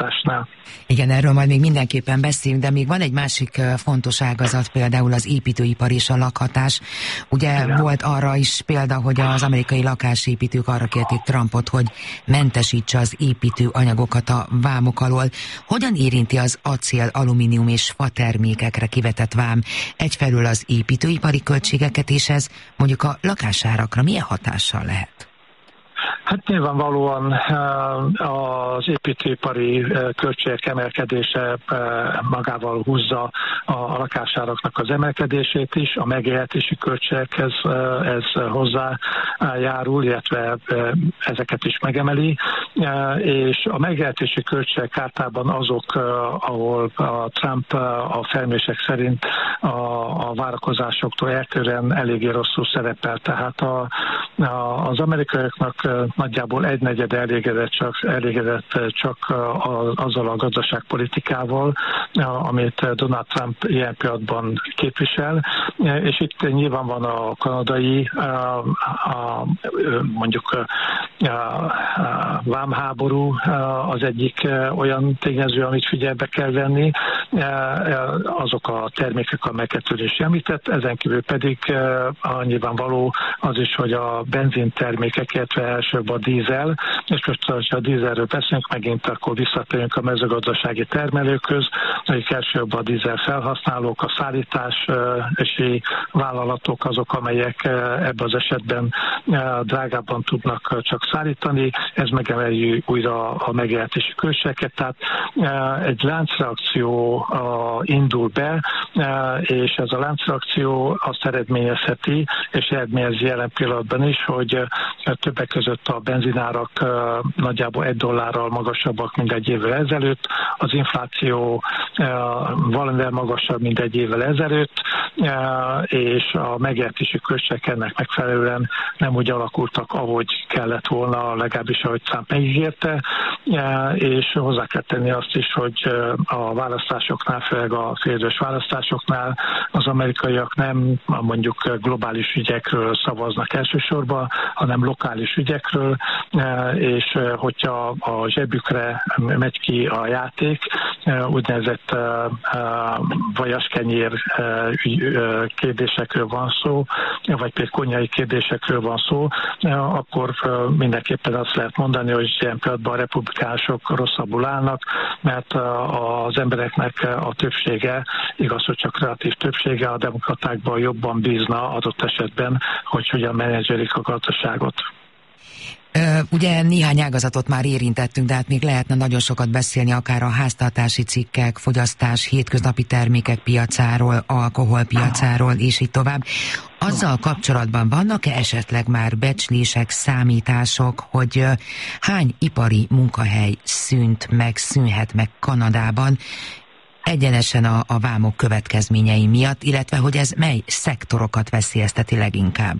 választásnál. Igen, erről majd még mindenképpen beszélünk, de még van egy másik fontos ágazat, például az építőipar és a lakhatás. Ugye igen, volt arra is példa, hogy az amerikai lakásépítők arra kérték Trumpot, hogy mentesítse az építőanyagokat a vámok alól. Hogyan érinti az acél, alumínium és fatermékekre kivetett vám egyfelől az építőipari költségeket, és ez mondjuk a lakásárakra milyen hatással lehet? Hát nyilvánvalóan az építőipari költségek emelkedése magával húzza a lakásáraknak az emelkedését is, a megélhetési költségekhez ez hozzájárul, illetve ezeket is megemeli, és a megélhetési költségek általában azok, ahol a Trump a felmérések szerint a várakozásoktól eltérően eléggé rosszul szerepel. Tehát az amerikaiaknak nagyjából egynegyed elégedett csak azzal a gazdaságpolitikával, amit Donald Trump ilyen pillanatban képvisel, és itt nyilván van a kanadai mondjuk vámháború az egyik olyan tényező, amit figyelbe kell venni, azok a termékek, amelyeket ön is említett, ezen kívül pedig nyilvánvaló az is, hogy a benzintermékek, illetve elsőbb a dízel, és most, ha a dízelről beszélünk, megint akkor visszatérünk a mezőgazdasági termelőkhöz, akik elsőbb a dízel felhasználók, a szállítási vállalatok azok, amelyek ebben az esetben drágábban tudnak csak szállítani, ez megemeli újra a megélhetési költségeket, tehát egy láncreakció indul be, és ez a láncreakció azt eredményezheti, és eredményezi jelen pillanatban is, hogy többek között a benzinárak nagyjából $1 magasabbak, mint egy évvel ezelőtt, az infláció valamivel magasabb, mint egy évvel ezelőtt, és a megélhetési költségek ennek megfelelően nem úgy alakultak, ahogy kellett volna, legalábbis ahogy Trump megígérte, és hozzá kell tenni azt is, hogy a választásoknál, főleg a félidős választásoknál az amerikaiak nem mondjuk globális ügyekről szavaznak elsősorban, hanem lokális ügyekről, és hogyha a zsebükre megy ki a játék, úgynevezett vajaskenyér kérdésekről van szó, vagy például konyhai kérdésekről van szó, akkor mindenképpen azt lehet mondani, hogy ilyen pillanatban a republikánusok rosszabbul állnak, mert az embereknek a többsége, igaz, hogy csak relatív többsége a demokratákban jobban bízna adott esetben, hogy hogyan menedzselik a gazdaságot. Ugye néhány ágazatot már érintettünk, de hát még lehetne nagyon sokat beszélni akár a háztartási cikkek, fogyasztás, hétköznapi termékek piacáról, alkoholpiacáról, és így tovább. Azzal kapcsolatban vannak-e esetleg már becslések, számítások, hogy hány ipari munkahely szűnhet meg Kanadában egyenesen a vámok következményei miatt, illetve hogy ez mely szektorokat veszélyezteti leginkább?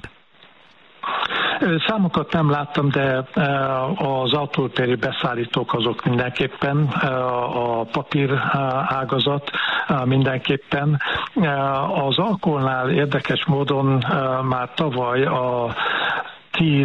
Számokat nem láttam, de az autóipari beszállítók azok mindenképpen, a papír ágazat mindenképpen. Az alkoholnál érdekes módon már tavaly a 10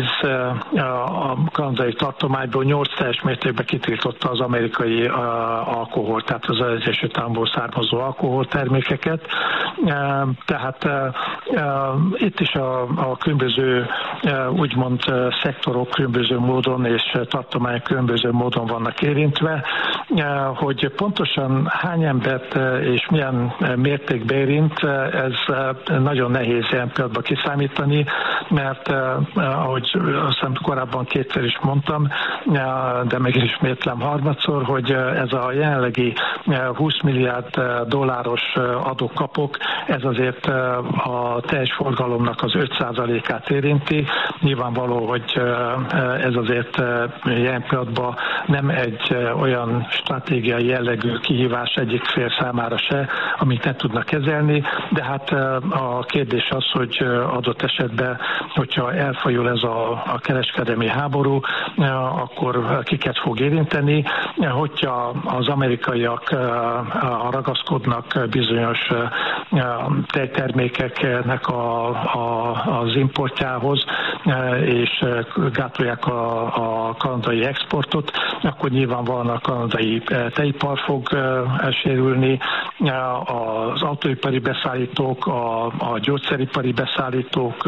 a kanadai tartományból 8 teljes mértékben kitiltotta az amerikai alkohol, tehát az Egyesült Államokból származó alkoholtermékeket. Tehát itt is a különböző úgymond szektorok különböző módon és tartományok különböző módon vannak érintve, hogy pontosan hány embert és milyen mértékben érint, ez nagyon nehéz ilyen pillanatban kiszámítani, mert ahogy azt korábban kétszer is mondtam, de meg ismétlem harmadszor, hogy ez a jelenlegi $20 milliárd adókapok, ez azért a teljes forgalomnak az 5%-át érinti. Nyilvánvaló, hogy ez azért jelen pillanatban nem egy olyan stratégiai jellegű kihívás egyik fél számára se, amit ne tudnak kezelni, de hát a kérdés az, hogy adott esetben, hogyha elfajul ez a kereskedelmi háború, akkor kiket fog érinteni. Hogyha az amerikaiak ragaszkodnak bizonyos tejtermékeknek az importjához, és gátolják a kanadai exportot, akkor nyilvánvalóan a kanadai tejipar fog sérülni, az autóipari beszállítók, a gyógyszeripari beszállítók,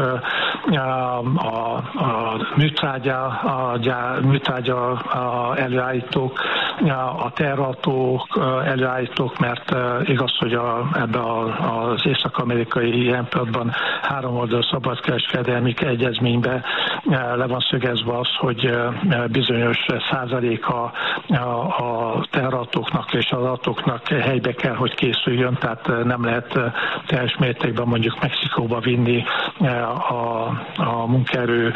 a műtrágya előállítók, a terautók előállítók, mert igaz, hogy ebben az észak-amerikai ilyen pillanatban háromoldalú szabadkereskedelmi egyezményben le van szögezve az, hogy bizonyos százaléka a teherautóknak és az autóknak helybe kell, hogy készüljön, tehát nem lehet teljes mértékben mondjuk Mexikóba vinni a munkaerő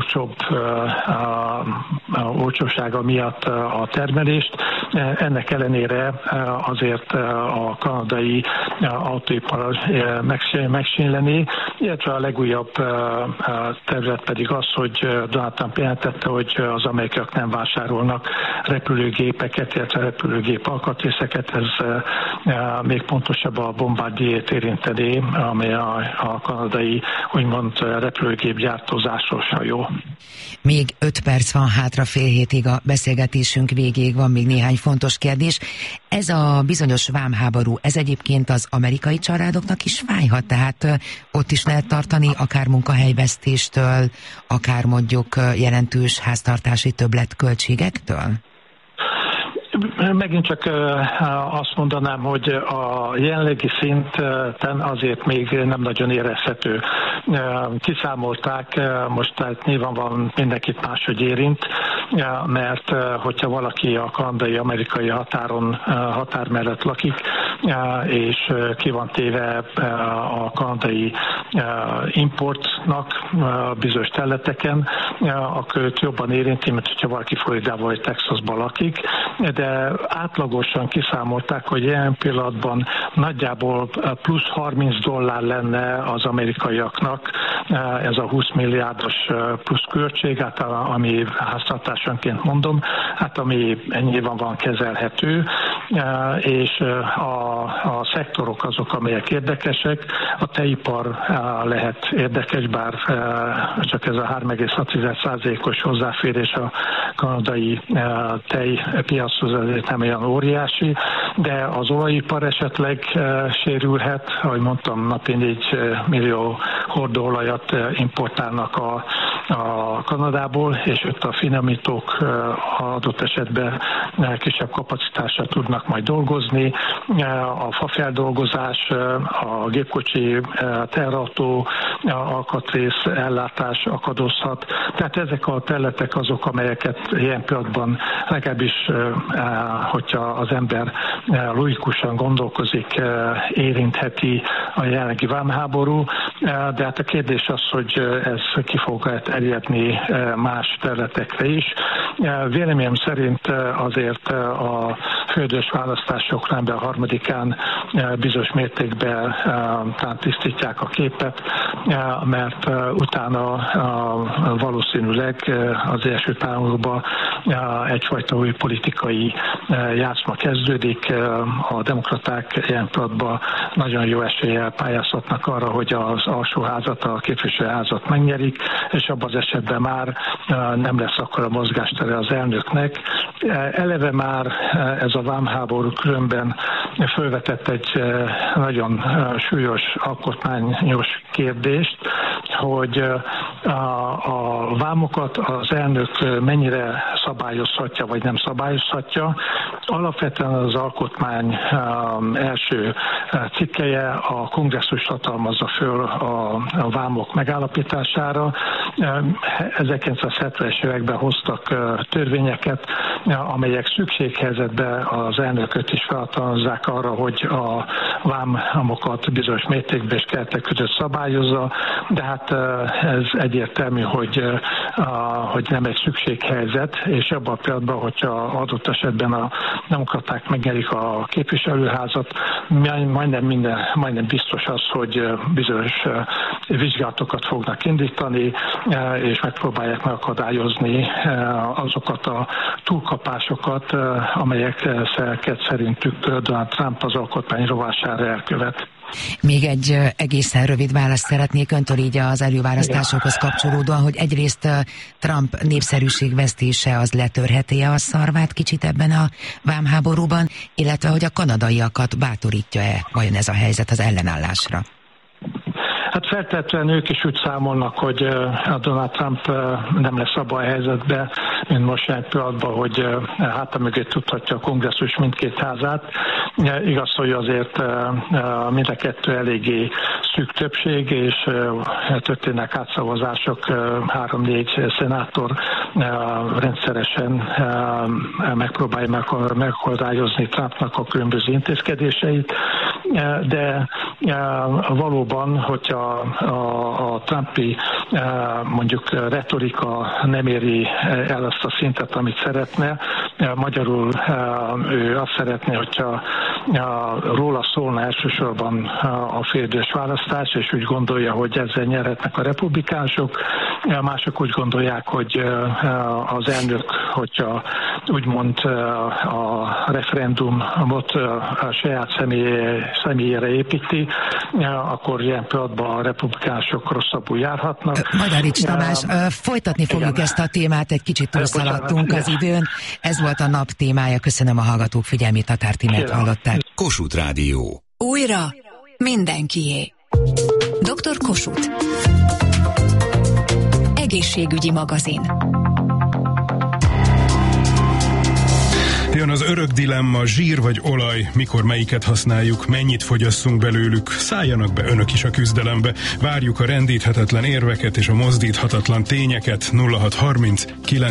olcsósága miatt a termelést. Ennek ellenére azért a kanadai autóipar megsínleni, illetve a legújabb terület pedig az, hogy Donald Trump jelentette, hogy az amerikaiak nem vásárolnak repülőgépeket, illetve repülőgép alkatrészeket. Ez még pontosabb a Bombardier-t érinteni, amely a kanadai úgymond repülőgépgyártó zászlós hajó. Még 5 perc van hátra, fél hétig a beszélgetésünk végéig, van még néhány fontos kérdés. Ez a bizonyos vámháború, ez egyébként az amerikai családoknak is fájhat, tehát ott is lehet tartani akár munkahelyvesztéstől, akár mondjuk jelentős háztartási többletköltségektől? Megint csak azt mondanám, hogy a jelenlegi szinten azért még nem nagyon érezhető. Kiszámolták, most tehát nyilvánvalóan mindenkit máshogy érint, mert hogyha valaki a kanadai-amerikai határ mellett lakik, és ki van téve a kanadai importnak bizonyos területeken, akkor őt jobban érinti, mint hogyha valaki Floridában vagy Texasban lakik, de átlagosan kiszámolták, hogy ilyen pillanatban nagyjából plusz $30 lenne az amerikaiaknak ez a 20 milliárdos plusz költség, hát ami háztartásonként mondom, hát ami ennyiben van kezelhető, és a szektorok azok, amelyek érdekesek. A tejipar lehet érdekes, bár csak ez a 3,6%-os hozzáférés a kanadai tejpiachoz azért nem olyan óriási, de az olajipar esetleg sérülhet, ahogy mondtam, napi 4 millió hordóolajat importálnak a Kanadából, és ott a finomítók adott esetben kisebb kapacitással tudnak majd dolgozni. A fafeldolgozás, a gépkocsi, teherautó alkatrész ellátás akadozhat. Tehát ezek a területek azok, amelyeket ilyen pillanatban legalábbis, hogyha az ember logikusan gondolkozik, érintheti a jelenlegi vámháború, de hát a kérdés az, hogy ez ki fog terjedni más területekre is. Véleményem szerint azért a fődös választások november 3-án bizonyos mértékben tisztítják a képet, mert utána valószínűleg az Egyesült Államokban egyfajta új politikai játszma kezdődik. A demokraták ilyen pillanatban nagyon jó eséllyel pályázhatnak arra, hogy az alsóházat, a képviselőházat megnyerik, és abban az esetben már nem lesz akkor a mozgástere az elnöknek. Eleve már ez a vámháború különben felvetett egy nagyon súlyos alkotmányos kérdést, hogy a vámokat az elnök mennyire szabályozhatja, vagy nem szabályozhatja. Alapvetően az alkotmány első cikkelye a kongresszus hatalmazza föl a vámok megállapítására. 1970-es években hoztak törvényeket, amelyek szükséghelyzetben az elnököt is felhatalmazzák arra, hogy a vámokat bizonyos mértékben és keretek között szabályozza, de hát ez egyértelmű, hogy nem egy szükséghelyzet, és abban a pillanatban, hogyha adott esetben a demokraták megnyerik a képviselőházat, majdnem biztos az, hogy bizonyos vizsgálatokat fognak indítani, és megpróbálják megakadályozni azokat a túlkapásokat, amelyeket szerintük Donald Trump az alkotmány rovására elkövet. Még egy egészen rövid választ szeretnék öntől így az előválasztásokhoz kapcsolódóan, hogy egyrészt Trump népszerűségvesztése az letörheti-e a szarvát kicsit ebben a vámháborúban, illetve hogy a kanadaiakat bátorítja-e vajon ez a helyzet az ellenállásra? Hát feltétlenül ők is úgy számolnak, hogy a Donald Trump nem lesz abban a helyzetben, mint most jelen pillanatban, hogy háta mögé tudhatja a kongresszus mindkét házát. Igaz, hogy azért mind a kettő eléggé szűk többség, és történnek átszavazások, 3-4 szenátor rendszeresen megpróbálja megakadályozni Trumpnak a különböző intézkedéseit, de valóban, hogyha a Trumpi mondjuk retorika nem éri el azt a szintet, amit szeretne, magyarul ő azt szeretné, hogyha róla szólna elsősorban a félidős választás, és úgy gondolja, hogy ezzel nyerhetnek a republikánusok. Mások úgy gondolják, hogy az elnök, hogyha úgymond a referendumot a saját személyére építi, akkor ilyen pillanatban a republikánusok rosszabbul járhatnak. Madarics Tamás, folytatni fogjuk ezt a témát, egy kicsit túlszaladtunk az időn. Ez volt a nap témája. Köszönöm a hallgatók figyelmét, Tatár Tímét hallották. Kossuth Rádió. Újra mindenkié. Dr. Kossuth. Egészségügyi magazin. Jön az örök dilemma, zsír vagy olaj, mikor melyiket használjuk, mennyit fogyasszunk belőlük, szálljanak be önök is a küzdelembe, várjuk a rendíthetetlen érveket és a mozdíthatatlan tényeket. 0630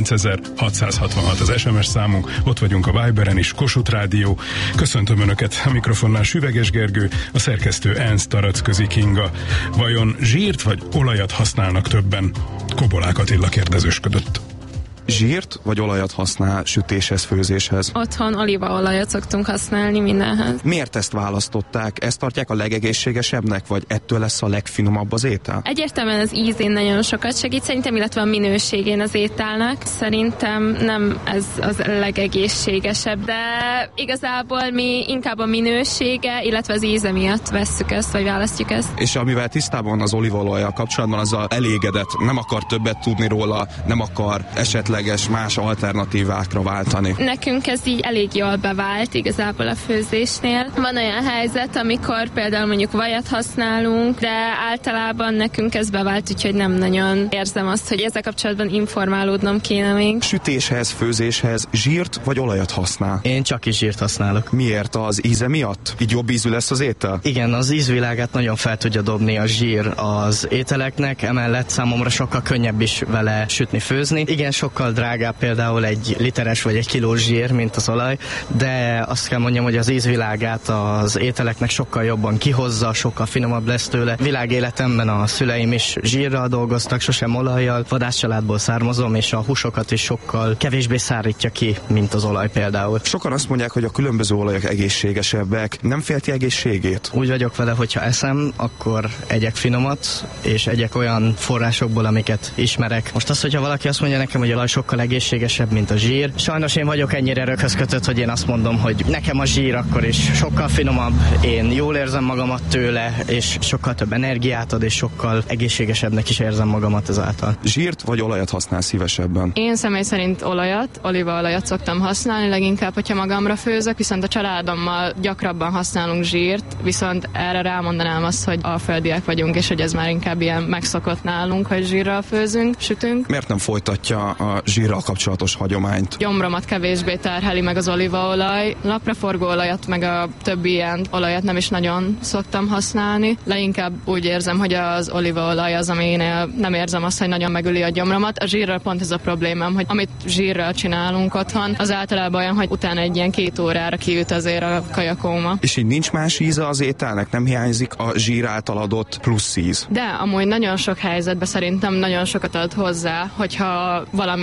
9666 az SMS számunk, ott vagyunk a Viberen is, Kossuth Rádió. Köszöntöm önöket, a mikrofonnál Süveges Gergő, a szerkesztő Ernst Taracközi Kinga. Vajon zsírt vagy olajat használnak többen? Kobolák Attila kérdezősködött. Zsírt vagy olajat használ sütéshez, főzéshez? Otthon olívaolajat szoktunk használni mindenhez. Miért ezt választották? Ezt tartják a legegészségesebbnek, vagy ettől lesz a legfinomabb az étel? Egyértelműen az ízén nagyon sokat segít szerintem, illetve a minőségén az ételnek. Szerintem nem ez az legegészségesebb, de igazából mi inkább a minősége, illetve az íze miatt vesszük ezt, vagy választjuk ezt. És amivel tisztában az olívaolajjal kapcsolatban, az a elégedett, nem akar többet tudni róla, nem akar esetleg más alternatívákra váltani. Nekünk ez így elég jól bevált igazából a főzésnél. Van olyan helyzet, amikor például mondjuk vajat használunk, de általában nekünk ez bevált, úgyhogy nem nagyon érzem azt, hogy ezzel kapcsolatban informálódnom kéne még. Sütéshez, főzéshez zsírt vagy olajat használ? Én csak is zsírt használok. Miért? Az íze miatt? Így jobb ízű lesz az étel? Igen, az ízvilágát nagyon fel tudja dobni a zsír az ételeknek, emellett számomra sokkal könnyebb is vele sütni, főzni. Igen, sokkal drágább például egy literes vagy egy kilós zsír, mint az olaj, de azt kell mondjam, hogy az ízvilágát az ételeknek sokkal jobban kihozza, sokkal finomabb lesz tőle. Világéletemben a szüleim is zsírral dolgoztak, sosem olajjal, vadászcsaládból származom, és a húsokat is sokkal kevésbé szárítja ki, mint az olaj például. Sokan azt mondják, hogy a különböző olajok egészségesebbek. Nem félti egészségét? Úgy vagyok vele, hogyha eszem, akkor egyek finomat, és egyek olyan forrásokból, amiket ismerek. Most az, hogyha valaki azt mondja nekem, hogy a sokkal egészségesebb, mint a zsír. Sajnos én vagyok ennyire röghöz kötött, hogy én azt mondom, hogy nekem a zsír akkor is sokkal finomabb, én jól érzem magamat tőle, és sokkal több energiát ad, és sokkal egészségesebbnek is érzem magamat ezáltal. Zsírt vagy olajat használ szívesebben? Én személy szerint olajat, olívaolajat szoktam használni, leginkább, hogyha magamra főzök, viszont a családommal gyakrabban használunk zsírt, viszont erre rámondanám azt, hogy alföldiek vagyunk, és hogy ez már inkább ilyen megszokott nálunk, hogy zsírral főzünk, sütünk. Miért nem folytatja a zsírral kapcsolatos hagyományt? Gyomromat kevésbé terheli meg az olívaolaj. Napraforgó olajat, meg a többi ilyen olajat nem is nagyon szoktam használni. Leginkább úgy érzem, hogy az olívaolaj az, aminél nem érzem azt, hogy nagyon megüli a gyomromat. A zsírral pont ez a problémám, hogy amit zsírral csinálunk otthon, az általában olyan, hogy utána egy ilyen 2 órára kiüt azért a kajakóma. És így nincs más íze az ételnek? Nem hiányzik a zsír által adott plusz íz? De amúgy nagyon sok helyzetben szerintem nagyon sokat ad hozzá, hogyha valami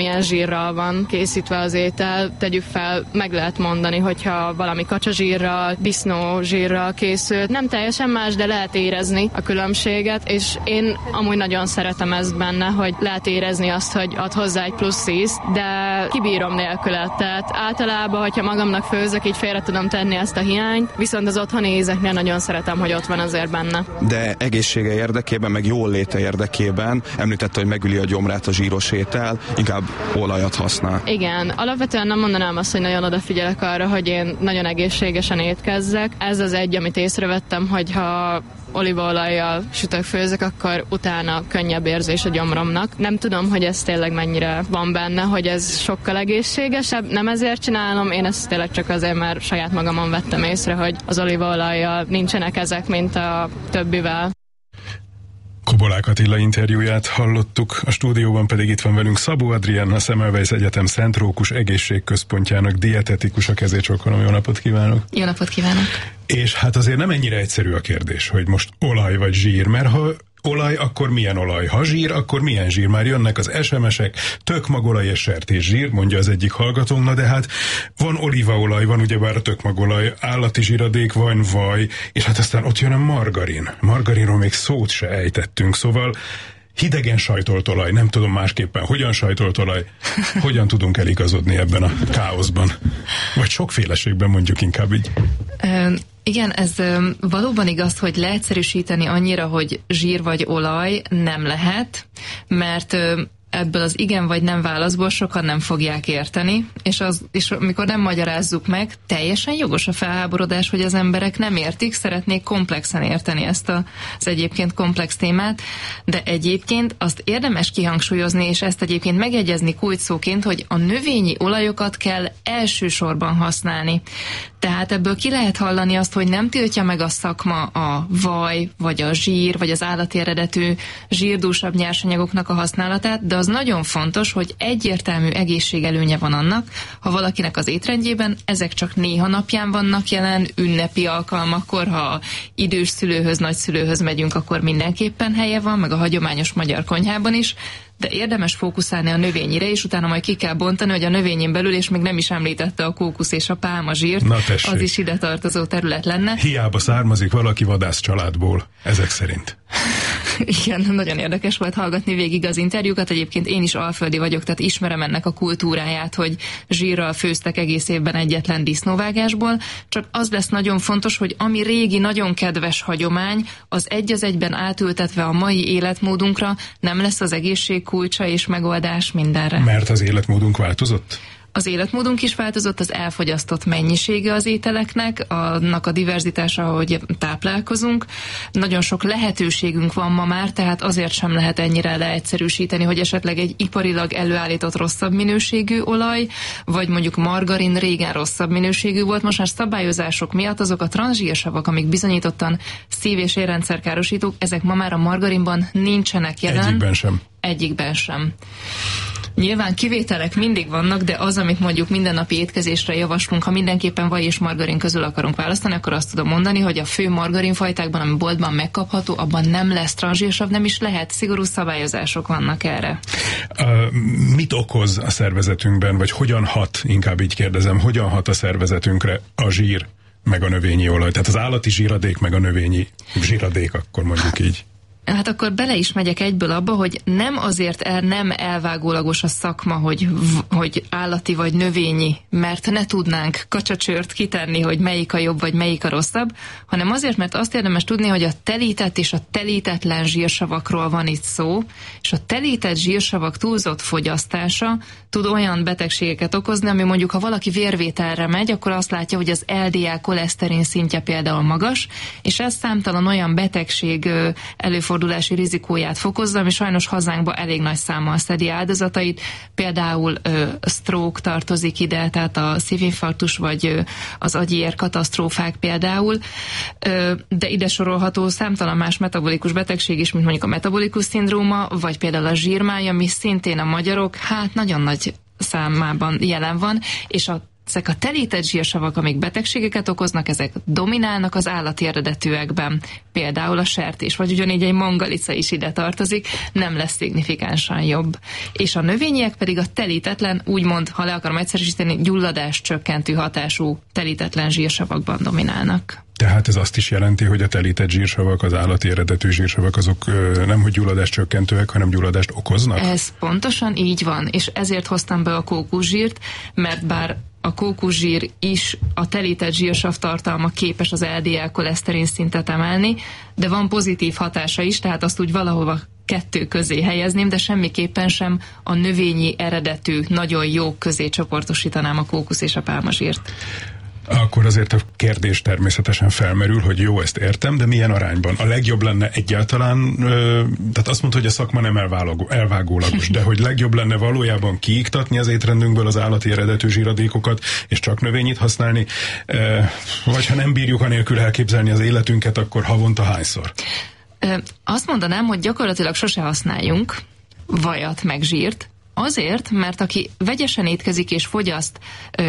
milyen zsírral van készítve az étel. Tegyük fel, meg lehet mondani, hogyha valami kacsazsírral, disznózsírral készült. Nem teljesen más, de lehet érezni a különbséget, és én amúgy nagyon szeretem ezt benne, hogy lehet érezni azt, hogy ad hozzá egy plusz ízt, de kibírom nélküle. Tehát általában, hogyha magamnak főzök, így félre tudom tenni ezt a hiányt, viszont az otthoni ízeknél nagyon szeretem, hogy ott van azért benne. De egészsége érdekében, meg jól léte érdekében említette, hogy megüli a gyomrát a zsíros étel, inkább olajat használ. Igen, alapvetően nem mondanám azt, hogy nagyon odafigyelek arra, hogy én nagyon egészségesen étkezzek. Ez az egy, amit észrevettem, hogy ha olívaolajjal sütök, főzök, akkor utána könnyebb érzés a gyomromnak. Nem tudom, hogy ez tényleg mennyire van benne, hogy ez sokkal egészségesebb. Nem ezért csinálom, én ezt tényleg csak azért, mert saját magamon vettem észre, hogy az olívaolajjal nincsenek ezek, mint a többivel. Kobolák Attila interjúját hallottuk, a stúdióban pedig itt van velünk Szabó Adrián, a Semmelweis Egyetem Szent Rókus Egészségközpontjának dietetikusa. Kezét csókolom, jó napot kívánok! Jó napot kívánok! És hát azért nem ennyire egyszerű a kérdés, hogy most olaj vagy zsír, mert ha olaj, akkor milyen olaj? Ha zsír, akkor milyen zsír? Már jönnek az SMS-ek, tökmagolaj és sertészsír, mondja az egyik hallgatónk, na de hát van olívaolaj, van ugyebár a tökmagolaj, állati zsíradék, van vaj, és hát aztán ott jön a margarin. Margarinról még szót se ejtettünk, szóval hidegen sajtolt olaj, nem tudom másképpen, hogyan sajtolt olaj, hogyan tudunk eligazodni ebben a káoszban? Vagy sokféleségben, mondjuk inkább így. Igen, ez valóban igaz, hogy leegyszerűsíteni annyira, hogy zsír vagy olaj nem lehet, mert ebből az igen vagy nem válaszból sokan nem fogják érteni, és amikor nem magyarázzuk meg, teljesen jogos a felháborodás, hogy az emberek nem értik, szeretnék komplexen érteni ezt az egyébként komplex témát, de egyébként azt érdemes kihangsúlyozni, és ezt egyébként megjegyezni kulcsszóként, hogy a növényi olajokat kell elsősorban használni. Tehát ebből ki lehet hallani azt, hogy nem tiltja meg a szakma a vaj, vagy a zsír, vagy az állati eredetű zsírdúsabb nyersanyagoknak a használatát, de az nagyon fontos, hogy egyértelmű egészségelőnye van annak, ha valakinek az étrendjében ezek csak néha napján vannak jelen, ünnepi alkalmakkor, ha idős szülőhöz, nagyszülőhöz megyünk, akkor mindenképpen helye van, meg a hagyományos magyar konyhában is, de érdemes fókuszálni a növényire, és utána majd ki kell bontani, hogy a növényén belül, és még nem is említette a kókusz és a pálmazsírt, az is ide tartozó terület lenne. Hiába származik valaki vadász családból, ezek szerint. Igen, nagyon érdekes volt hallgatni végig az interjúkat. Egyébként én is alföldi vagyok, tehát ismerem ennek a kultúráját, hogy zsírral főztek egész évben egyetlen disznóvágásból. Csak az lesz nagyon fontos, hogy ami régi, nagyon kedves hagyomány, az egy az egyben átültetve a mai életmódunkra nem lesz az egészség kulcsa és megoldás mindenre. Mert az életmódunk változott? Az életmódunk is változott, az elfogyasztott mennyisége az ételeknek, annak a diverzitása, ahogy táplálkozunk. Nagyon sok lehetőségünk van ma már, tehát azért sem lehet ennyire leegyszerűsíteni, hogy esetleg egy iparilag előállított rosszabb minőségű olaj, vagy mondjuk margarin régen rosszabb minőségű volt. Most már szabályozások miatt azok a transzsírsavak, amik bizonyítottan szív- és érrendszerkárosítók, ezek ma már a margarinban nincsenek jelen. Egyikben sem. Nyilván kivételek mindig vannak, de az, amit mondjuk mindennapi étkezésre javaslunk, ha mindenképpen vaj és margarin közül akarunk választani, akkor azt tudom mondani, hogy a fő margarinfajtákban, ami boltban megkapható, abban nem lesz transzsírsav, nem is lehet, szigorú szabályozások vannak erre. Mit okoz a szervezetünkben, vagy hogyan hat, inkább így kérdezem, hogyan hat a szervezetünkre a zsír meg a növényi olaj? Tehát az állati zsíradék meg a növényi zsíradék, akkor mondjuk így. Hát akkor bele is megyek egyből abba, hogy nem azért nem elvágólagos a szakma, hogy állati vagy növényi, mert ne tudnánk kacsacsőrt kitenni, hogy melyik a jobb vagy melyik a rosszabb, hanem azért, mert azt érdemes tudni, hogy a telített és a telítetlen zsírsavakról van itt szó, és a telített zsírsavak túlzott fogyasztása tud olyan betegségeket okozni, ami mondjuk, ha valaki vérvételre megy, akkor azt látja, hogy az LDL koleszterin szintje például magas, és ez számtalan olyan betegség előfordulási rizikóját fokozza, ami sajnos hazánkba elég nagy számmal szedi áldozatait. Például stroke tartozik ide, tehát a szívinfarktus vagy az agyi ér katasztrófák például, de ide sorolható számtalan más metabolikus betegség is, mint mondjuk a metabolikus szindróma, vagy például a zsírmáj, ami szintén a magyarok nagyon nagy számában jelen van, és a Ezek a telített zsírsavak, amik betegségeket okoznak, ezek dominálnak az állati eredetűekben. Például a sertés, vagy ugyanígy egy mangalica is ide tartozik, nem lesz szignifikánsan jobb. És a növényiek pedig a telítetlen, úgymond, ha le akarom egyszerűsíteni, gyulladás csökkentő hatású telítetlen zsírsavakban dominálnak. Tehát ez azt is jelenti, hogy a telített zsírsavak, az állati eredetű zsírsavak, azok nem hogy gyulladást csökkentőek, hanem gyulladást okoznak? Ez pontosan így van, és ezért hoztam be a kókuszsírt, mert bár a kókuszsír is a telített zsírsav tartalma képes az LDL koleszterin szintet emelni, de van pozitív hatása is, tehát azt úgy valahova kettő közé helyezném, de semmiképpen sem a növényi eredetű, nagyon jó közé csoportosítanám a kókusz és a pálmazsírt. Akkor azért a kérdés természetesen felmerül, hogy jó, ezt értem, de milyen arányban? A legjobb lenne egyáltalán, tehát azt mondta, hogy a szakma nem elvágólagos, de hogy legjobb lenne valójában kiiktatni az étrendünkből az állati eredetű zsíradékokat, és csak növényit használni, vagy ha nem bírjuk anélkül elképzelni az életünket, akkor havonta hányszor? Azt mondanám, hogy gyakorlatilag sose használjunk vajat meg zsírt, azért, mert aki vegyesen étkezik és fogyaszt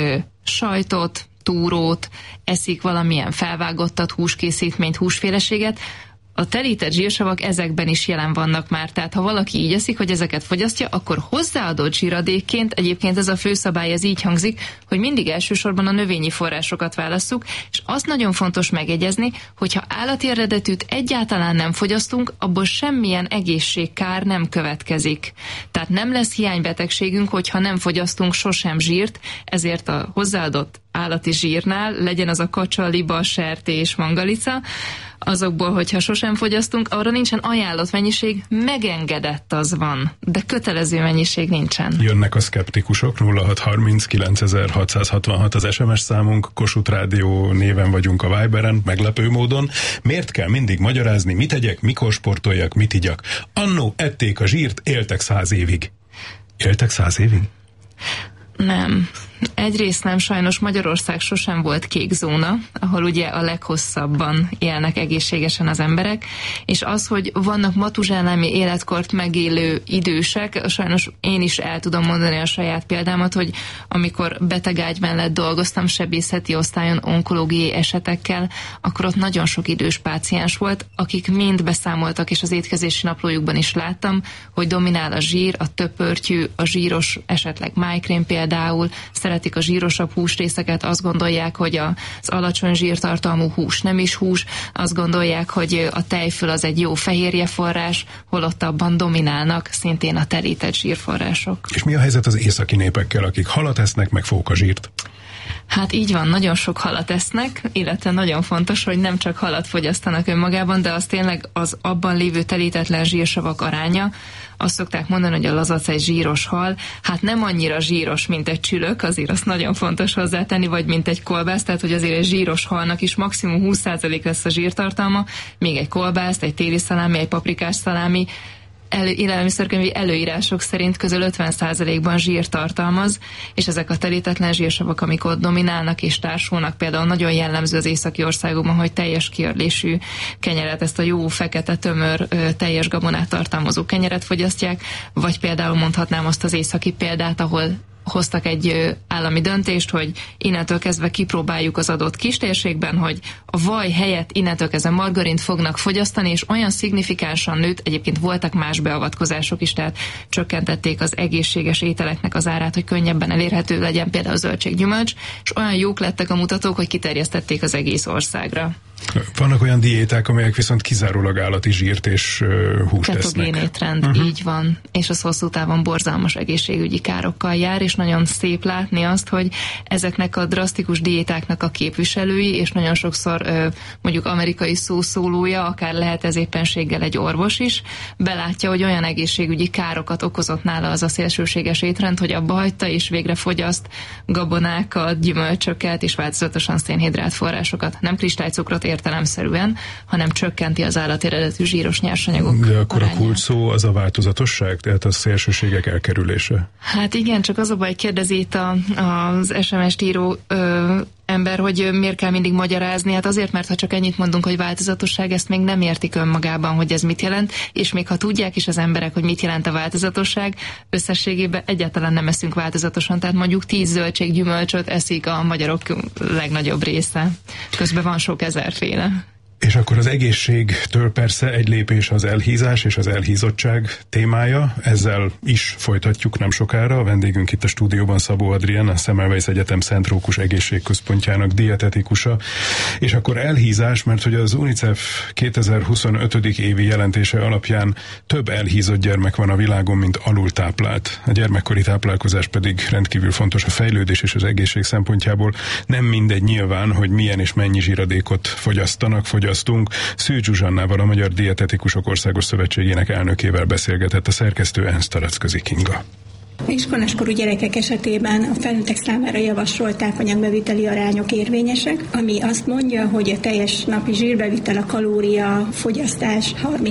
sajtot, túrót, eszik valamilyen felvágottat, húskészítményt, húsféleséget, a telített zsírsavak ezekben is jelen vannak már, tehát ha valaki így eszik, hogy ezeket fogyasztja, akkor hozzáadott zsíradékként, egyébként ez a főszabály, ez így hangzik, hogy mindig elsősorban a növényi forrásokat válasszuk, és azt nagyon fontos megjegyezni, hogyha állati eredetűt egyáltalán nem fogyasztunk, abból semmilyen egészségkár nem következik. Tehát nem lesz hiánybetegségünk, hogyha nem fogyasztunk sosem zsírt, ezért a hozzáadott állati zsírnál, legyen az a kacsa, liba, sertés, mangalica, azokból, hogyha sosem fogyasztunk, arra nincsen ajánlott mennyiség, megengedett az van, de kötelező mennyiség nincsen. Jönnek a szkeptikusok, 0630 9666 az SMS számunk, Kossuth Rádió néven vagyunk a Viberen, meglepő módon. Miért kell mindig magyarázni, mit tegyek, mikor sportoljak, mit igyak? Annó ették a zsírt, éltek 100 évig. Éltek 100 évig? Nem. Egyrészt nem, sajnos Magyarország sosem volt kék zóna, ahol ugye a leghosszabban élnek egészségesen az emberek, és az, hogy vannak matuzsálámi életkort megélő idősek, sajnos én is el tudom mondani a saját példámat, hogy amikor betegágy mellett dolgoztam sebészeti osztályon onkológiai esetekkel, akkor ott nagyon sok idős páciens volt, akik mind beszámoltak, és az étkezési naplójukban is láttam, hogy dominál a zsír, a töpörtyű, a zsíros, esetleg májkrém például, szeretik a zsírosabb húsrészeket, azt gondolják, hogy az alacsony zsírtartalmú hús nem is hús, azt gondolják, hogy a tejföl az egy jó fehérjeforrás, holott abban dominálnak szintén a telített zsírforrások. És mi a helyzet az északi népekkel, akik halat esznek, meg fókazsírt? Hát így van, nagyon sok halat esznek, illetve nagyon fontos, hogy nem csak halat fogyasztanak önmagában, de az tényleg az abban lévő telítetlen zsírsavak aránya. Azt szokták mondani, hogy a lazac egy zsíros hal, hát nem annyira zsíros, mint egy csülök, azért azt nagyon fontos hozzátenni, vagy mint egy kolbász, tehát hogy azért egy zsíros halnak is maximum 20% lesz a zsírtartalma, még egy kolbászt, egy téli szalámi, egy paprikás szalámi, élelmiszerkönyvi előírások szerint közel 50%-ban zsír tartalmaz, és ezek a telítetlen zsírsavak, amik ott dominálnak és társulnak, például nagyon jellemző az északi országokban, hogy teljes kiörlésű kenyeret, ezt a jó fekete tömör teljes gabonát tartalmazó kenyeret fogyasztják, vagy például mondhatnám azt az északi példát, ahol hoztak egy állami döntést, hogy innentől kezdve kipróbáljuk az adott kistérségben, hogy a vaj helyett innentől kezdve margarint fognak fogyasztani, és olyan szignifikánsan nőtt, egyébként voltak más beavatkozások is, tehát csökkentették az egészséges ételeknek az árát, hogy könnyebben elérhető legyen például a zöldséggyümölcs, és olyan jók lettek a mutatók, hogy kiterjesztették az egész országra. Vannak olyan diéták, amelyek viszont kizárólag állati zsírt és húst esznek. Ketogén étrend, így van. És az hosszú távon borzalmas egészségügyi károkkal jár, és nagyon szép látni azt, hogy ezeknek a drasztikus diétáknak a képviselői, és nagyon sokszor mondjuk amerikai szószólója, akár lehet ez éppenséggel egy orvos is, belátja, hogy olyan egészségügyi károkat okozott nála az a szélsőséges étrend, hogy abba hagyta, és végre fogyaszt gabonákat, gyümölcsöket, és változatosan szénhidrát forrásokat, nem kristálycukrot értelemszerűen, hanem csökkenti az állateledetű zsíros nyersanyagok De akkor arányát. a kulcs szó az a változatosság, tehát a szélsőségek elkerülése. Hát igen, csak az a baj, kérdezi itt az SMS-t író ember, hogy miért kell mindig magyarázni. Hát azért, mert ha csak ennyit mondunk, hogy változatosság, ezt még nem értik önmagában, hogy ez mit jelent, és még ha tudják is az emberek, hogy mit jelent a változatosság, összességében egyáltalán nem eszünk változatosan, tehát mondjuk 10 zöldséggyümölcsöt eszik a magyarok legnagyobb része. Közben van sok ezerféle. És akkor az egészségtől persze egy lépés az elhízás és az elhízottság témája. Ezzel is folytatjuk nem sokára. A vendégünk itt a stúdióban Szabó Adrián, a Semmelweis Egyetem Szent Rókus Egészségközpontjának dietetikusa. És akkor elhízás, mert hogy az UNICEF 2025. évi jelentése alapján több elhízott gyermek van a világon, mint alultáplált. A gyermekkori táplálkozás pedig rendkívül fontos a fejlődés és az egészség szempontjából. Nem mindegy nyilván, hogy milyen és mennyi zsíradékot fogyasztunk. Szűcs Zsuzsannával, a Magyar Dietetikusok Országos Szövetségének elnökével beszélgetett a szerkesztő Ernst Taracközi Kinga. Iskoláskorú gyerekek esetében a felnőttek számára javasolt tápanyagbeviteli arányok érvényesek, ami azt mondja, hogy a teljes napi zsírbevitel a kalória fogyasztás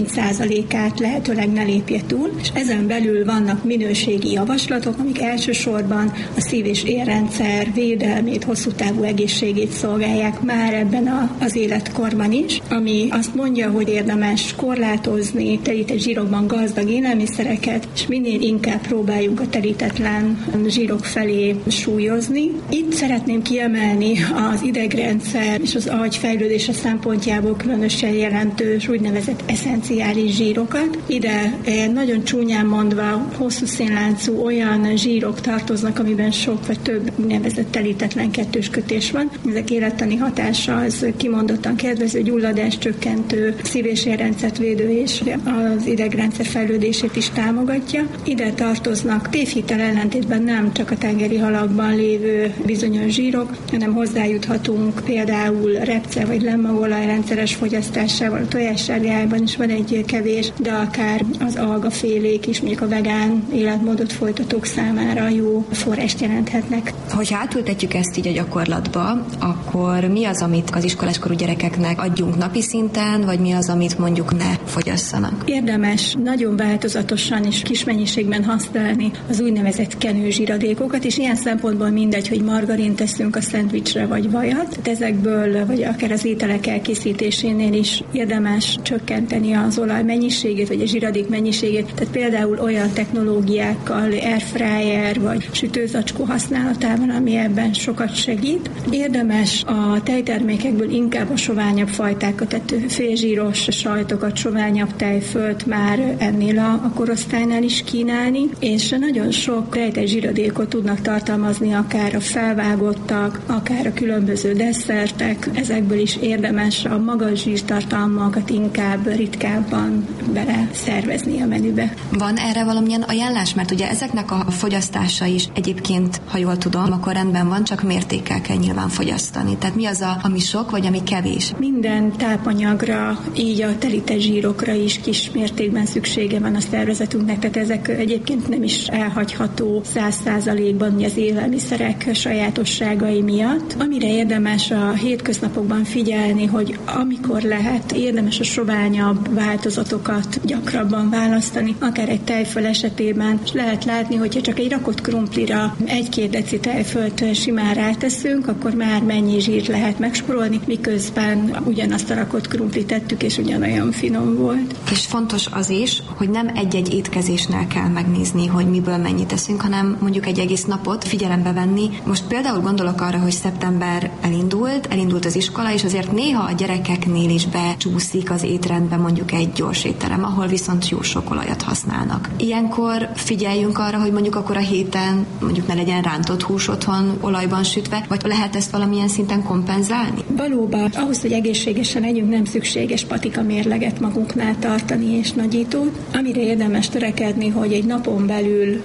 30%-át lehetőleg ne lépje túl, és ezen belül vannak minőségi javaslatok, amik elsősorban a szív- és érrendszer védelmét, hosszú távú egészségét szolgálják már ebben az életkorban is, ami azt mondja, hogy érdemes korlátozni telített zsírokban gazdag élelmiszereket, és minél inkább próbáljunk a telítetlen zsírok felé súlyozni. Itt szeretném kiemelni az idegrendszer és az agy fejlődése szempontjából különösen jelentős úgynevezett eszenciális zsírokat. Ide nagyon csúnyán mondva hosszú szénláncú olyan zsírok tartoznak, amiben sok vagy több úgynevezett telítetlen kettős kötés van. Ezek élettani hatása az kimondottan kedvező, gyulladás csökkentő, szív- és érrendszert védő és az idegrendszer fejlődését is támogatja. Ide tartoznak tévhitel ellentétben nem csak a tengeri halakban lévő bizonyos zsírok, hanem hozzájuthatunk például repce vagy lemmaolaj rendszeres fogyasztásával, a tojássárgájában is van egy kevés, de akár az algafélék is, mondjuk a vegán életmódot folytatók számára jó forrást jelenthetnek. Hogyha átültetjük ezt így a gyakorlatba, akkor mi az, amit az iskoláskorú gyerekeknek adjunk napi szinten, vagy mi az, amit mondjuk ne fogyasszanak? Érdemes nagyon változatosan és kis mennyiségben használni az úgynevezett kenőzsíradékokat, és ilyen szempontból mindegy, hogy margarint teszünk a szendvicsre vagy vajat. Tehát ezekből, vagy akár az ételek elkészítésénél is érdemes csökkenteni az olaj mennyiségét, vagy a zsíradék mennyiségét. Tehát például olyan technológiákkal, airfryer vagy sütőzacskó használatával, ami ebben sokat segít. Érdemes a tejtermékekből inkább a soványabb fajtákat, tehát félzsíros sajtokat, soványabb tejfölt már ennél a korosztálynál is kínálni, és nagyon sok rejtett zsíradékot tudnak tartalmazni akár a felvágottak, akár a különböző desszertek, ezekből is érdemes a magas zsírtartalmakat inkább ritkábban bele szervezni a menübe. Van erre valamilyen ajánlás? Mert ugye ezeknek a fogyasztása is egyébként, ha jól tudom, akkor rendben van, csak mértékkel kell nyilván fogyasztani. Tehát mi az, ami sok, vagy ami kevés? Minden tápanyagra, így a telített zsírokra is kis mértékben szüksége van a szervezetünknek, tehát ezek egyébként nem is elhagyható 100%-ban az élelmiszerek sajátosságai miatt. Amire érdemes a hétköznapokban figyelni, hogy amikor lehet, érdemes a soványabb változatokat gyakrabban választani, akár egy tejföl esetében, és lehet látni, hogyha csak egy rakott krumplira 1-2 deci tejfölt simán ráteszünk, akkor már mennyi zsírt lehet megspórolni, miközben ugyanazt a rakott krumplit tettük, és ugyanolyan finom volt. És fontos az is, hogy nem egy-egy étkezésnél kell megnézni, hogy miből mennyit teszünk, hanem mondjuk egy egész napot figyelembe venni. Most például gondolok arra, hogy szeptember elindult az iskola, és azért néha a gyerekeknél is becsúszik az étrendbe mondjuk egy gyors étterem, ahol viszont jó sok olajat használnak. Ilyenkor figyeljünk arra, hogy mondjuk akkor a héten mondjuk ne legyen rántott hús otthon olajban sütve, vagy lehet ezt valamilyen szinten kompenzálni? Valóban, ahhoz, hogy egészségesen legyünk, nem szükséges patika mérleget magunknál tartani és nagyítót. Amire érdemes törekedni, hogy egy napon belül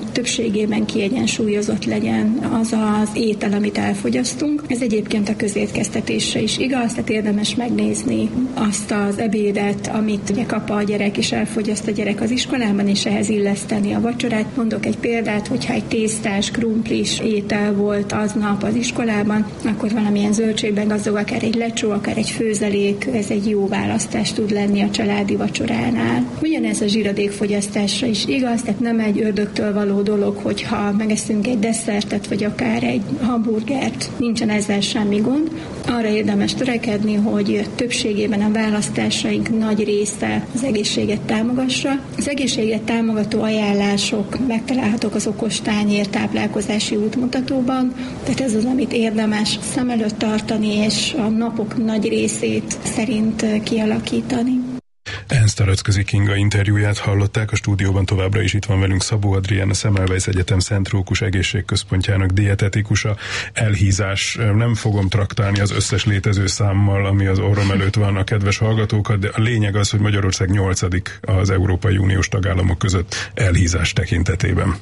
többségében kiegyensúlyozott legyen az az étel, amit elfogyasztunk. Ez egyébként a közétkeztetésre is igaz, tehát érdemes megnézni azt az ebédet, amit ugye kap a gyerek, és elfogyaszt a gyerek az iskolában, és ehhez illeszteni a vacsorát. Mondok egy példát, hogyha egy tésztás, krumplis étel volt aznap az iskolában, akkor valamilyen zöldségben gazdag, akár egy lecsó, akár egy főzelék, ez egy jó választás tud lenni a családi vacsoránál. Ugyanez a zsíradékfogyasztásra is igaz, tehát nem egy ördögtől való dolog, hogyha megeszünk egy desszertet, vagy akár egy hamburgert, nincsen ezzel semmi gond. Arra érdemes törekedni, hogy többségében a választásaink nagy része az egészséget támogassa. Az egészséget támogató ajánlások megtalálhatók az okostányér táplálkozási útmutatóban, tehát ez az, amit érdemes szem előtt tartani, és a napok nagy részét szerint kialakítani. Ernst Aracközi Kinga interjúját hallották, a stúdióban továbbra is itt van velünk Szabó Adrián, a Semmelweis Egyetem Szent Rókus Egészségközpontjának dietetikusa. Elhízás, nem fogom traktálni az összes létező számmal, ami az orrom előtt van a kedves hallgatókat, de a lényeg az, hogy Magyarország 8. az Európai Uniós tagállamok között elhízás tekintetében.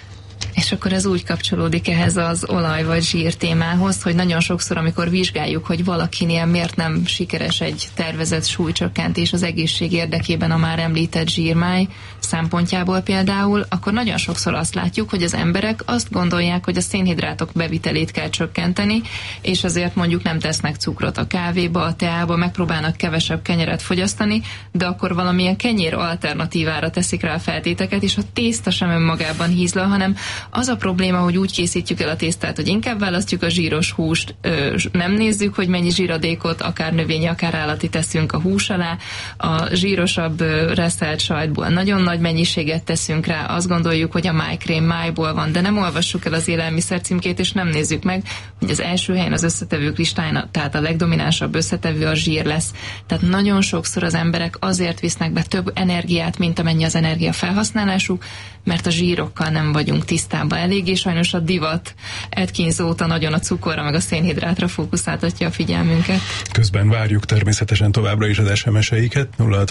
És akkor ez úgy kapcsolódik ehhez az olaj vagy zsír témához, hogy nagyon sokszor, amikor vizsgáljuk, hogy valakinél miért nem sikeres egy tervezett súlycsökkentés az egészség érdekében a már említett zsírmáj szempontjából például, akkor nagyon sokszor azt látjuk, hogy az emberek azt gondolják, hogy a szénhidrátok bevitelét kell csökkenteni, és azért mondjuk nem tesznek cukrot a kávéba, a teába, megpróbálnak kevesebb kenyeret fogyasztani, de akkor valamilyen kenyér alternatívára teszik rá a feltéteket, és a tészta sem önmagában hízlal, hanem az a probléma, hogy úgy készítjük el a tésztát, hogy inkább választjuk a zsíros húst, nem nézzük, hogy mennyi zsíradékot, akár növényi, akár állati teszünk a hús alá, a zsírosabb reszelt sajtból nagyon nagy mennyiséget teszünk rá, azt gondoljuk, hogy a májkrém májból van, de nem olvassuk el az élelmiszer címkét, és nem nézzük meg, hogy az első helyen az összetevők listáján, tehát a legdominánsabb összetevő a zsír lesz. Tehát nagyon sokszor az emberek azért visznek be több energiát, mint amennyi az energia felhasználásuk, mert a zsírokkal nem vagyunk tisztában eléggé. Sajnos a divat Atkins óta nagyon a cukorra meg a szénhidrátra fókuszáltatja a figyelmünket. Közben várjuk természetesen továbbra is az SMS-eiket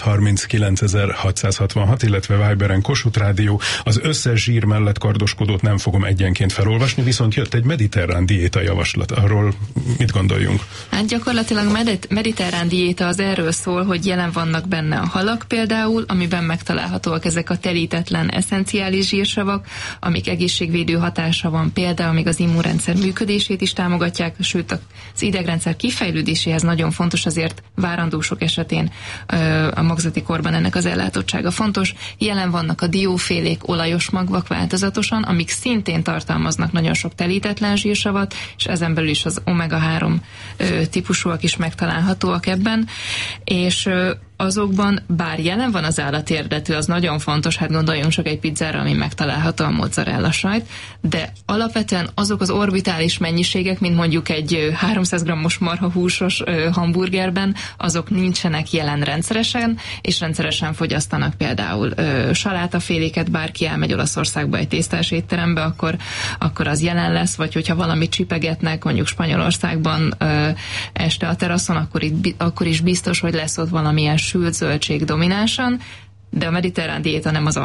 0639.666, illetve Viberen Kossuth Rádió. Az összes zsír mellett kardoskodót nem fogom egyenként felolvasni, viszont jött egy mediterrán diéta javaslat. Arról mit gondoljunk? Hát gyakorlatilag mediterrán diéta az erről szól, hogy jelen vannak benne a halak például, amiben megtalálhatóak ezek a telítetlen eszenciális zsírsavak, amik egészségvédő hatása van, például még az immunrendszer működését is támogatják, sőt az idegrendszer kifejlődéséhez nagyon fontos, azért várandósok esetén a magzati korban ennek az ellátottsága fontos. Jelen vannak a diófélék, olajos magvak változatosan, amik szintén tartalmaznak nagyon sok telítetlen zsírsavat, és ezen belül is az omega-3 típusúak is megtalálhatóak ebben, és azokban, bár jelen van az állati eredetű, az nagyon fontos, hát gondoljunk csak egy pizzára, ami megtalálható a mozzarella sajt, de alapvetően azok az orbitális mennyiségek, mint mondjuk egy 300 g-os marhahúsos hamburgerben, azok nincsenek jelen rendszeresen, és rendszeresen fogyasztanak például salátaféléket, bárki elmegy Olaszországba egy tésztás étterembe, akkor az jelen lesz, vagy hogyha valamit csipegetnek, mondjuk Spanyolországban este a teraszon, akkor is biztos, hogy lesz ott valamilyen sült zöldség dominánsan, de a mediterrán diéta nem az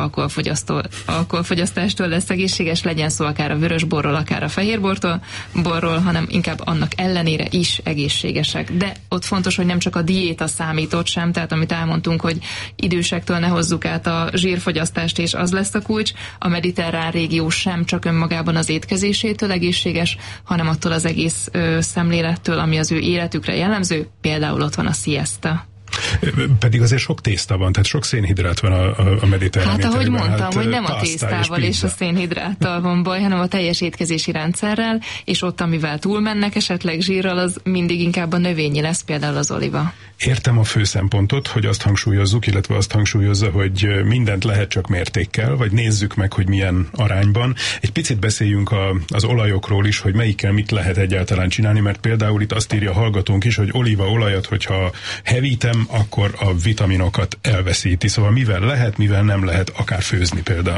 alkoholfogyasztástól lesz egészséges, legyen szó akár a vörösborról, akár a fehérborról, hanem inkább annak ellenére is egészségesek. De ott fontos, hogy nem csak a diéta számított sem, tehát amit elmondtunk, hogy idősektől ne hozzuk át a zsírfogyasztást, és az lesz a kulcs, a mediterrán régió sem csak önmagában az étkezésétől egészséges, hanem attól az egész szemlélettől, ami az ő életükre jellemző, például ott van a siesta. Pedig azért sok tészta van, tehát sok szénhidrát van a mediterrán Hát ahogy ételekben. mondtam, hogy nem a tésztával és a szénhidráttal van baj, hanem a teljes étkezési rendszerrel, és ott, amivel túlmennek esetleg zsírral, az mindig inkább a növényi lesz, például az oliva. Értem a fő szempontot, hogy azt hangsúlyozzuk, illetve azt hangsúlyozza, hogy mindent lehet csak mértékkel, vagy nézzük meg, hogy milyen arányban. Egy picit beszéljünk az olajokról is, hogy melyikkel mit lehet egyáltalán csinálni, mert például itt azt írja a hallgatónk is, hogy olívaolajat, hogyha hevítem, akkor a vitaminokat elveszíti. Szóval mivel lehet, mivel nem lehet akár főzni például.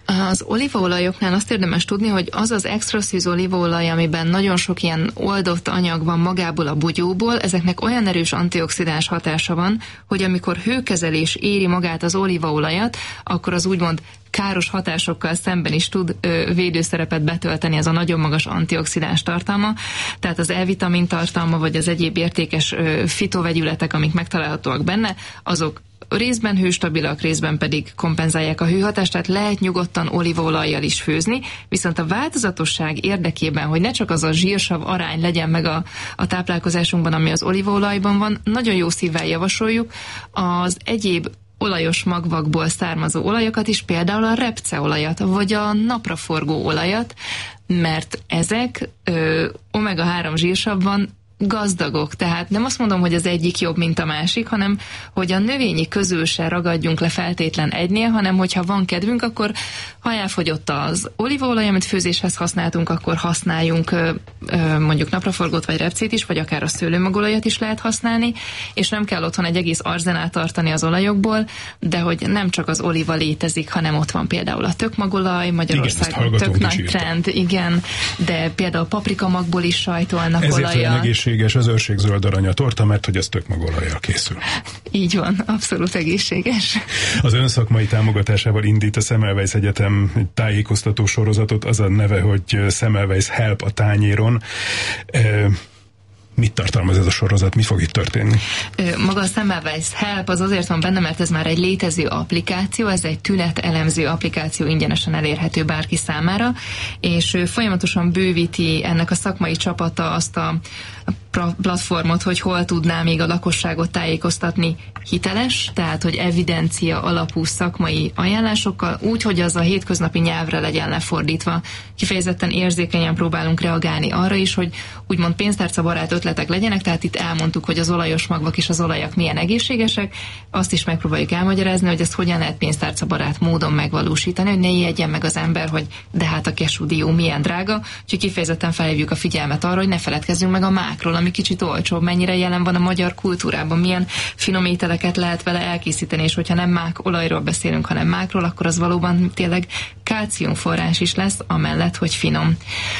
Az olívaolajoknál azt érdemes tudni, hogy az az extra szűz olívaolaj, amiben nagyon sok ilyen oldott anyag van magából a bugyóból, ezeknek olyan erős antioxidáns hatása van, hogy amikor hőkezelés éri magát az olívaolajat, akkor az úgymond káros hatásokkal szemben is tud védőszerepet betölteni ez a nagyon magas antioxidáns tartalma, tehát az E-vitamin tartalma, vagy az egyéb értékes fitovegyületek, amik megtalálhatóak benne, azok részben hőstabilak, részben pedig kompenzálják a hőhatást, tehát lehet nyugodtan olívaolajjal is főzni, viszont a változatosság érdekében, hogy ne csak az a zsírsav arány legyen meg a táplálkozásunkban, ami az olívaolajban van, nagyon jó szívvel javasoljuk az egyéb olajos magvakból származó olajokat is, például a repceolajat, vagy a napraforgó olajat, mert ezek omega-3 zsírsavban gazdagok, tehát nem azt mondom, hogy az egyik jobb, mint a másik, hanem hogy a növényi közül se ragadjunk le feltétlen egynél, hanem hogyha van kedvünk, akkor ha elfogyott az olívaolaj, amit főzéshez használtunk, akkor használjunk mondjuk napraforgót vagy repcét is, vagy akár a szőlőmagolajat is lehet használni, és nem kell otthon egy egész arzenát tartani az olajokból, de hogy nem csak az olíva létezik, hanem ott van például a tökmagolaj, Magyarországon tök nagy trend, igen, de például paprikamagból is sajtolnak olajat. Egészséges az őrségzöld arany a torta, mert hogy ez tökmagolajjal készül. Így van, abszolút egészséges. Az önszakmai támogatásával indít a Semmelweis Egyetem tájékoztató sorozatot, az a neve, hogy Semmelweis Help a tányéron. Mit tartalmaz ez a sorozat? Mi fog itt történni? Maga a Semmelweis Help az azért van benne, mert ez már egy létező applikáció, ez egy tünetelemző applikáció, ingyenesen elérhető bárki számára, és folyamatosan bővíti ennek a szakmai csapata azt a platformot, hogy hol tudná még a lakosságot tájékoztatni hiteles, tehát hogy evidencia alapú szakmai ajánlásokkal, úgy, hogy az a hétköznapi nyelvre legyen lefordítva. Kifejezetten érzékenyen próbálunk reagálni arra is, hogy úgymond pénztárcabarát ötletek legyenek, tehát itt elmondtuk, hogy az olajos magvak és az olajak milyen egészségesek, azt is megpróbáljuk elmagyarázni, hogy ezt hogyan lehet pénztárcabarát módon megvalósítani, hogy ne ijedjen meg az ember, hogy de hát a kesúdió milyen drága, úgyhogy kifejezetten felhívjuk a figyelmet arra, hogy ne feledkezzünk meg a mákról, ami kicsit olcsóbb, mennyire jelen van a magyar kultúrában, milyen finom ételeket lehet vele elkészíteni, és hogyha nem mák olajról beszélünk, hanem mákról, akkor az valóban tényleg kálciumforrás is lesz, amellett, hogy finom.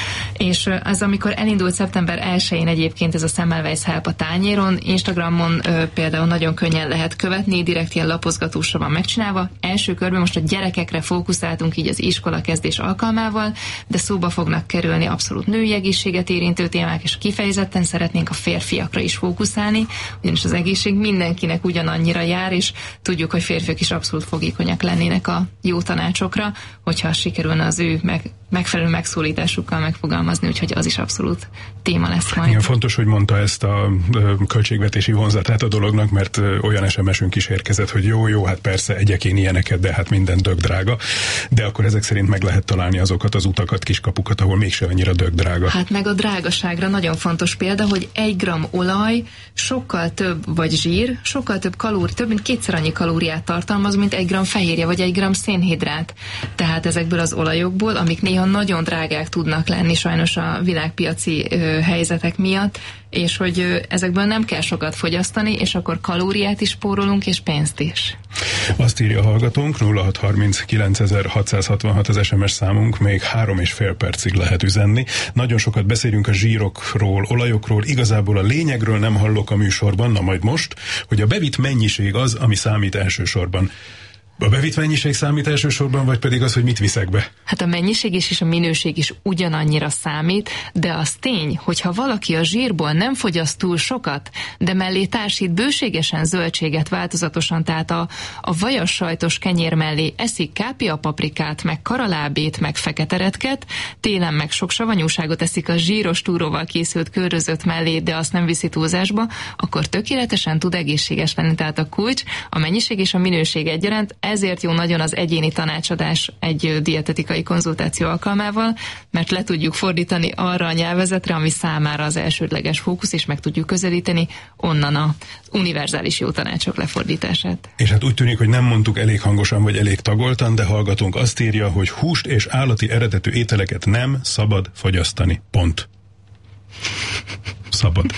És ez amikor elindult szeptember 1-én egyébként ez a Semmelweis Help a tányéron, Instagramon például nagyon könnyen lehet követni, direkt ilyen lapozgatásra van megcsinálva. Első körben most a gyerekekre fókuszáltunk így az iskola kezdés alkalmával, de szóba fognak kerülni abszolút női egészséget érintő témák, és kifejezetten szeretnénk a férfiakra is fókuszálni, ugyanis az egészség mindenkinek ugyanannyira jár, és tudjuk, hogy férfiak is abszolút fogékonyak lennének a jó tanácsokra, hogyha sikerülne az ő megfelelő megszólításukkal megfogalmazni, úgyhogy az is abszolút téma lesz majd. Igen, fontos, hogy mondta ezt a költségvetési vonzatát a dolognak, mert olyan SMS-ünk is érkezett, hogy jó, hát persze, egyek én ilyeneket, de hát minden dög drága. De akkor ezek szerint meg lehet találni azokat az utakat, kiskapukat, ahol mégse annyira dög drága. Hát meg a drágaságra nagyon fontos példa, hogy 1 g olaj sokkal több, vagy zsír, sokkal több több mint 2-szer annyi kalóriát tartalmaz, mint 1 g fehérje, vagy 1 g szénhidrát. Tehát ezekből az olajokból, amik néha nagyon drágák tudnak lenni sajnos a világpiaci helyzetek miatt, és hogy ezekből nem kell sokat fogyasztani, és akkor kalóriát is spórolunk, és pénzt is. Azt írja a hallgatónk, 0630 az SMS számunk, még 3,5 percig lehet üzenni. Nagyon sokat beszélünk a zsírokról, olajokról, igazából a lényegről nem hallok a műsorban, na majd most, hogy a bevitt mennyiség az, ami számít elsősorban. A bevitt mennyiség számít elsősorban, vagy pedig az, hogy mit viszek be? Hát a mennyiség is és a minőség is ugyanannyira számít, de az tény, hogyha valaki a zsírból nem fogyaszt túl sokat, de mellé társít bőségesen zöldséget változatosan, tehát a vajas sajtos kenyér mellé eszik kápiapaprikát, meg karalábét, meg feketeretket, télen meg sok savanyúságot eszik a zsíros túróval készült körözött mellé, de azt nem viszi túlzásba, akkor tökéletesen tud egészséges lenni. Tehát a kulcs, a mennyiség és a minőség egyaránt. Ezért jó nagyon az egyéni tanácsadás egy dietetikai konzultáció alkalmával, mert le tudjuk fordítani arra a nyelvezetre, ami számára az elsődleges fókusz, és meg tudjuk közelíteni onnan az univerzális jó tanácsok lefordítását. És hát úgy tűnik, hogy nem mondtuk elég hangosan, vagy elég tagoltan, de hallgatónk azt írja, hogy húst és állati eredetű ételeket nem szabad fogyasztani. Pont. Szabad.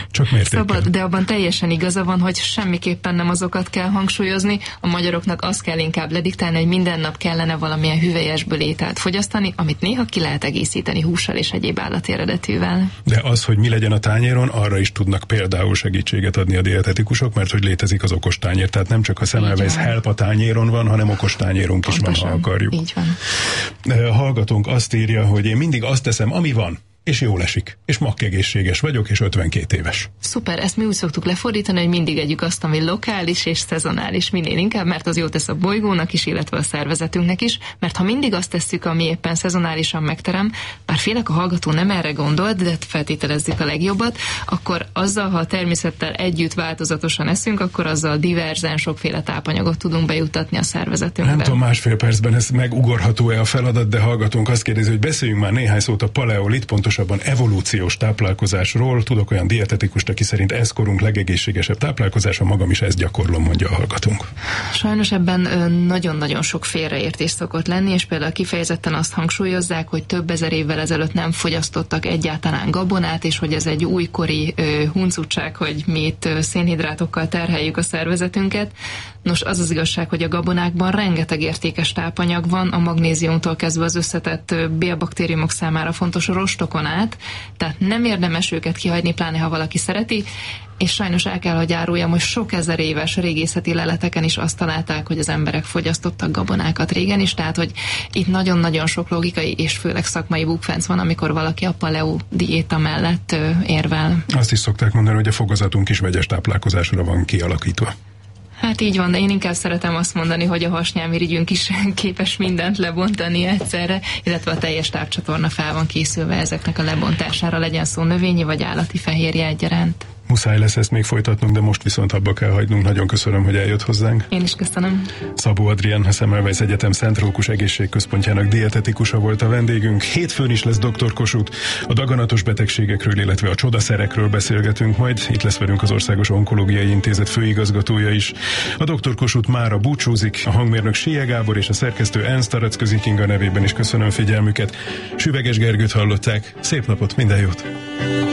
Csak mértékkel. Szabad, de abban teljesen igaza van, hogy semmiképpen nem azokat kell hangsúlyozni, a magyaroknak azt kell inkább lediktálni, hogy minden nap kellene valamilyen hüvelyesből ételt fogyasztani, amit néha ki lehet egészíteni hússal és egyéb állati eredetűvel. De az, hogy mi legyen a tányéron, arra is tudnak például segítséget adni a dietetikusok, mert hogy létezik az okostányér, tehát nem csak a Semmelweis Help a tányéron van, hanem okostányérunk is van, ha akarjuk. Így van. Hallgatónk azt írja, hogy én mindig azt teszem, ami van, és jól esik, és makkegészséges vagyok, és 52 éves. Szuper, ezt mi úgy szoktuk lefordítani, hogy mindig együk azt, ami lokális és szezonális, minél inkább, mert az jót tesz a bolygónak is, illetve a szervezetünknek is, mert ha mindig azt tesszük, ami éppen szezonálisan megterem, bár félek a hallgató nem erre gondolt, de feltételezzük a legjobbat, akkor azzal, ha a természettel együtt változatosan eszünk, akkor azzal diverzen sokféle tápanyagot tudunk bejuttatni a szervezetünkbe. Nem tudom, másfél percben ez megugorható-e a feladat, de hallgatónk azt kérdezi, hogy beszéljünk már néhány szót a paleolit, pontosabban evolúciós táplálkozásról. Tudok olyan dietetikust, aki szerint ez korunk legegészségesebb táplálkozása, magam is ezt gyakorlom, mondja a hallgatónk. Sajnos ebben nagyon-nagyon sok félreértés szokott lenni, és például kifejezetten azt hangsúlyozzák, hogy több ezer évvel ezelőtt nem fogyasztottak egyáltalán gabonát, és hogy ez egy újkori huncutság, hogy mi itt szénhidrátokkal terheljük a szervezetünket. Nos, az az igazság, hogy a gabonákban rengeteg értékes tápanyag van, a magnéziumtól kezdve az összetett bélbaktériumok számára fontos rostokon át, tehát nem érdemes őket kihagyni, pláne ha valaki szereti, és sajnos el kell, hogy áruljam, hogy sok ezer éves régészeti leleteken is azt találták, hogy az emberek fogyasztottak gabonákat régen is, tehát hogy itt nagyon-nagyon sok logikai és főleg szakmai bukfenc van, amikor valaki a paleo diéta mellett érvel. Azt is szokták mondani, hogy a fogazatunk is vegyes táplálkozásra van kialakítva. Hát így van, de én inkább szeretem azt mondani, hogy a hasnyálmirigyünk is képes mindent lebontani egyszerre, illetve a teljes tápcsatorna fel van készülve ezeknek a lebontására, legyen szó növényi vagy állati fehérje egyaránt. Muszáj lesz ezt még folytatnunk, de most viszont abba kell hagynunk. Nagyon köszönöm, hogy eljött hozzánk. Én is köszönöm. Szabó Adrián, a Semmelweis Egyetem Szent Rókus Egészségközpontjának dietetikusa volt a vendégünk. Hétfőn is lesz Dr. Kossuth. A daganatos betegségekről, illetve a csodaszerekről beszélgetünk majd. Itt lesz velünk az Országos Onkológiai Intézet főigazgatója is. A Dr. Kossuth mára búcsúzik, a hangmérnök Siehe Gábor és a szerkesztő Ernst Taraczközi Kinga nevében is köszönöm figyelmüket. Süveges Gergőt hallották. Szép napot, minden jót!